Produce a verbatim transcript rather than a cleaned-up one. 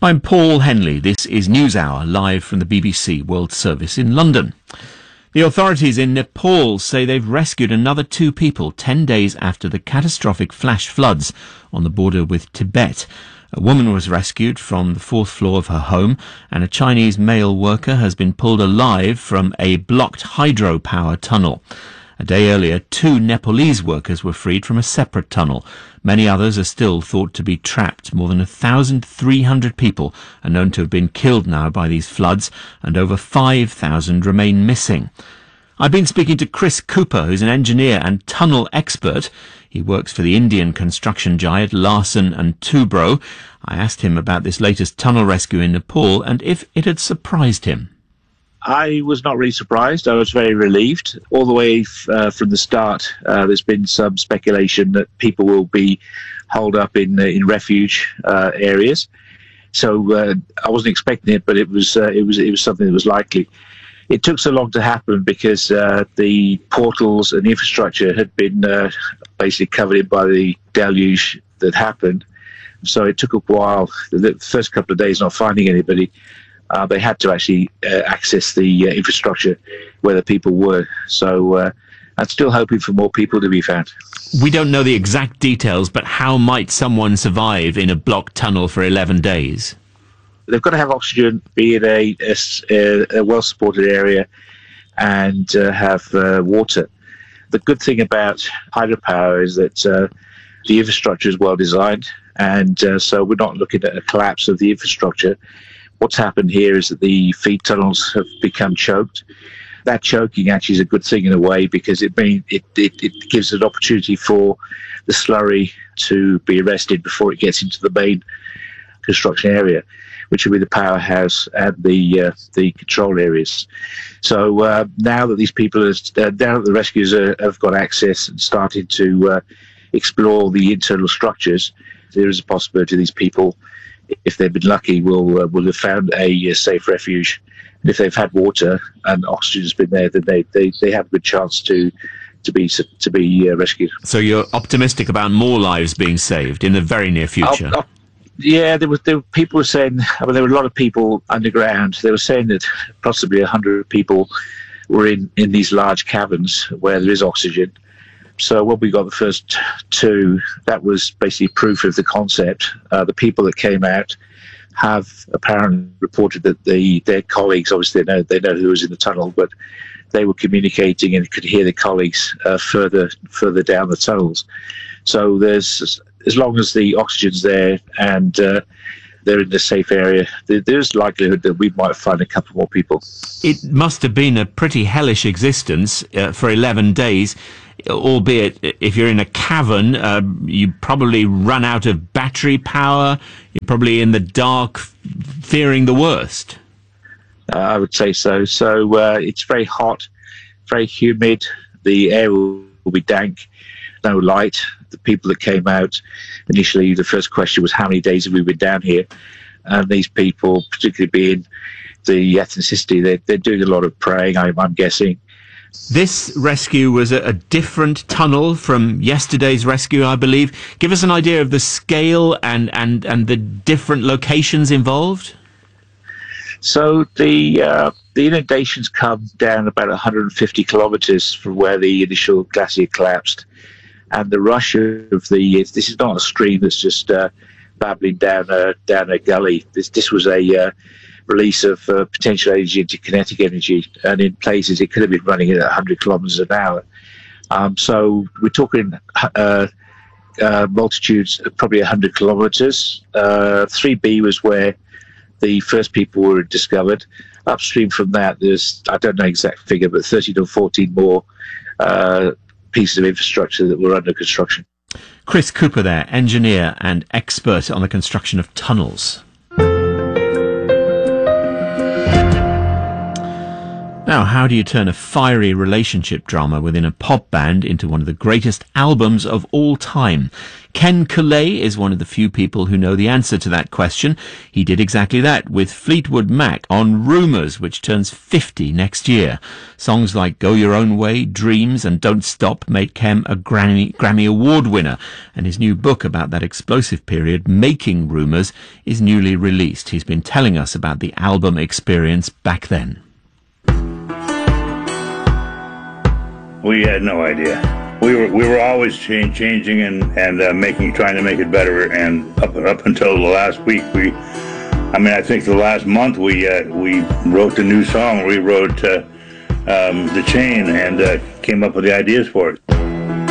I'm Paul Henley. This is NewsHour, live from the B B C World Service in London. The authorities in Nepal say they've rescued another two people ten days after the catastrophic flash floods on the border with Tibet. A woman was rescued from the fourth floor of her home, and a Chinese male worker has been pulled alive from a blocked hydropower tunnel. A day earlier, two Nepalese workers were freed from a separate tunnel. Many others are still thought to be trapped. More than one thousand three hundred people are known to have been killed now by these floods, and over five thousand remain missing. I've been speaking to Chris Cooper, who's an engineer and tunnel expert. He works for the Indian construction giant Larsen and Toubro. I asked him about this latest tunnel rescue in Nepal and if it had surprised him. I was not really surprised. I was very relieved. All the way uh, from the start, uh, there's been some speculation that people will be holed up in uh, in refuge uh, areas. So uh, I wasn't expecting it, but it was uh, it was it was something that was likely. It took so long to happen because uh, the portals and the infrastructure had been uh, basically covered in by the deluge that happened. So it took a while. The first couple of days, not finding anybody. Uh, they had to actually uh, access the uh, infrastructure where the people were. So uh, I'm still hoping for more people to be found. We don't know the exact details, but how might someone survive in a blocked tunnel for eleven days? They've got to have oxygen, be in a, a, a well-supported area, and uh, have uh, water. The good thing about hydropower is that uh, the infrastructure is well designed, and uh, so we're not looking at a collapse of the infrastructure. What's happened here is that the feed tunnels have become choked. That choking actually is a good thing in a way because it mean, it, it, it gives an opportunity for the slurry to be arrested before it gets into the main construction area, which will be the powerhouse and the uh, the control areas. So uh, now that these people, are, uh, now that the rescuers are, have got access and started to uh, explore the internal structures, there is a possibility these people, if they've been lucky, will uh, will have found a, a safe refuge. And if they've had water and oxygen has been there, then they, they, they have a good chance to to be to be uh, rescued. So you're optimistic about more lives being saved in the very near future? I'll, I'll, yeah, there were, there were people were saying. I mean, there were a lot of people underground. They were saying that possibly a hundred people were in, in these large caverns where there is oxygen. So when we got the first two, that was basically proof of the concept. Uh, the people that came out have apparently reported that the their colleagues, obviously they know they know who was in the tunnel, but they were communicating and could hear their colleagues uh, further further down the tunnels. So there's, as long as the oxygen's there and uh, they're in the safe area, there's likelihood that we might find a couple more people. It must have been a pretty hellish existence uh, for eleven days. Albeit, if you're in a cavern, uh, you probably run out of battery power. You're probably in the dark, fearing the worst. Uh, I would say so. So uh, it's very hot, very humid. The air will, will be dank, no light. The people that came out initially, the first question was, how many days have we been down here? And these people, particularly being the ethnicity, they're, they're doing a lot of praying, I'm, I'm guessing. This rescue was a, a different tunnel from yesterday's rescue, I believe. Give us an idea of the scale and, and, and the different locations involved. So the uh, the inundations come down about one hundred fifty kilometres from where the initial glacier collapsed. And the rush of the... This is not a stream that's just uh, babbling down a, down a gully. This, this was a... Uh, release of uh, potential energy into kinetic energy, and in places it could have been running at one hundred kilometers an hour. Um, so we're talking uh, uh, multitudes of probably one hundred kilometers. Uh, three B was where the first people were discovered. Upstream from that, there's, I don't know the exact figure, but thirteen or fourteen more uh, pieces of infrastructure that were under construction. Chris Cooper there, engineer and expert on the construction of tunnels. Now, how do you turn a fiery relationship drama within a pop band into one of the greatest albums of all time? Ken Colley is one of the few people who know the answer to that question. He did exactly that with Fleetwood Mac on Rumours, which turns fifty next year. Songs like Go Your Own Way, Dreams and Don't Stop made Ken a Grammy, Grammy Award winner, and his new book about that explosive period, Making Rumours, is newly released. He's been telling us about the album experience back then. We had no idea. We were we were always change, changing and and uh, making, trying to make it better. And up up until the last week, we, I mean, I think the last month we uh, we wrote the new song. We wrote uh, um, The Chain and uh, came up with the ideas for it.